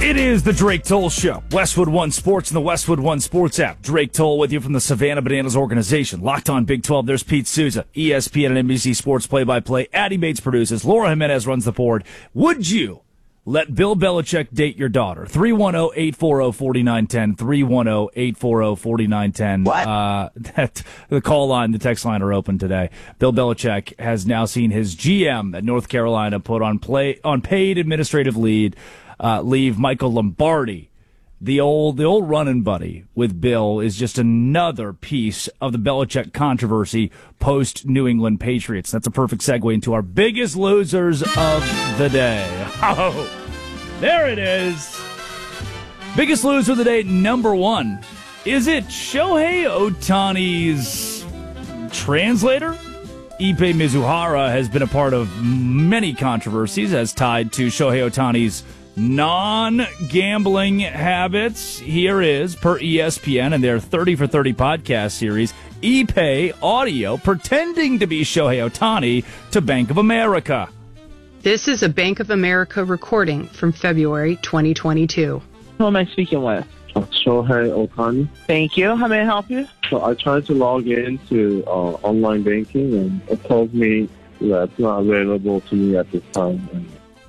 It is the Drake Toll Show. Westwood One Sports and the Westwood One Sports app. Drake Toll with you from the Savannah Bananas organization. Locked on Big 12. There's Pete Souza, ESPN and NBC Sports play-by-play. Addie Bates produces. Laura Jimenez runs the board. Would you let Bill Belichick date your daughter? 310-840-4910. 310-840-4910. What? The call line, the text line are open today. Bill Belichick has now seen his GM at North Carolina put on paid administrative leave. Michael Lombardi, the old running buddy with Bill, is just another piece of the Belichick controversy post New England Patriots. That's a perfect segue into our biggest losers of the day. Oh, there it is. Biggest loser of the day, number one. Is it Shohei Ohtani's translator? Ippei Mizuhara has been a part of many controversies as tied to Shohei Ohtani's non-gambling habits. Here is, per ESPN and their 30 for 30 podcast series, Ippei audio pretending to be Shohei Ohtani to Bank of America. This is a Bank of America recording from February 2022. Who am I speaking with? Shohei Ohtani. Thank you. How may I help you? So I tried to log into online banking, and it told me that it's not available to me at this time.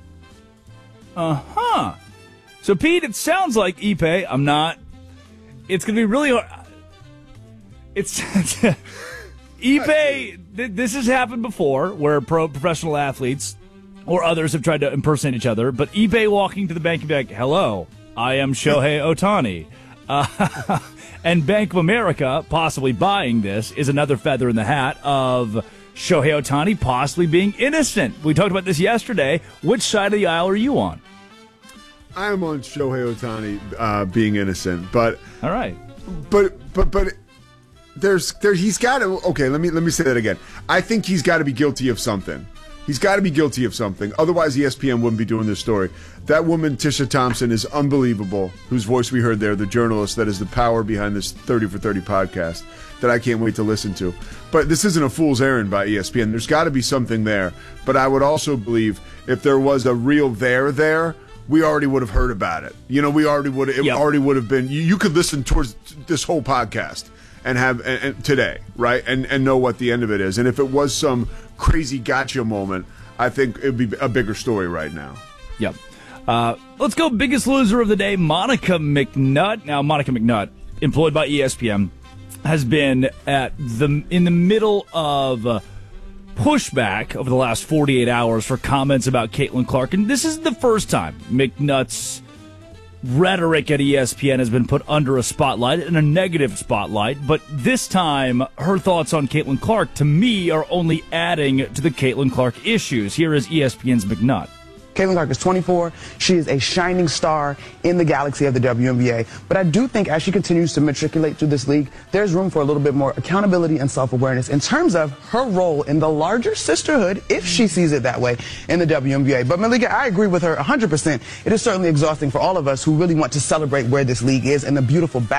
So, Pete, it sounds like Ippei. I'm not. It's going to be really hard. It's Ippei. This has happened before, where professional athletes or others have tried to impersonate each other. But Ippei walking to the bank and be like, "Hello, I am Shohei Ohtani," and Bank of America possibly buying this is another feather in the hat of Shohei Ohtani possibly being innocent. We talked about this yesterday. Which side of the aisle are you on? I am on Shohei Ohtani being innocent, but all right, but he's got to. Okay, let me say that again. I think he's got to be guilty of something. He's got to be guilty of something. Otherwise, ESPN wouldn't be doing this story. That woman, Tisha Thompson, is unbelievable, whose voice we heard there, the journalist that is the power behind this 30 for 30 podcast that I can't wait to listen to. But this isn't a fool's errand by ESPN. There's got to be something there. But I would also believe if there was a real there, we already would have heard about it. You know, we already would. It already would have been. You could listen towards this whole podcast and have today, right, and know what the end of it is. And if it was some crazy gotcha moment, I think it'd be a bigger story right now. Yep. Let's go. Biggest loser of the day, Monica McNutt. Now, Monica McNutt, employed by ESPN, has been in the middle of pushback over the last 48 hours for comments about Caitlin Clark. And this is the first time McNutt's rhetoric at ESPN has been put under a spotlight, and a negative spotlight. But this time, her thoughts on Caitlin Clark, to me, are only adding to the Caitlin Clark issues. Here is ESPN's McNutt. Caitlin Clark is 24. She is a shining star in the galaxy of the WNBA. But I do think as she continues to matriculate through this league, there's room for a little bit more accountability and self-awareness in terms of her role in the larger sisterhood, if she sees it that way, in the WNBA. But Malika, I agree with her 100%. It is certainly exhausting for all of us who really want to celebrate where this league is and the beautiful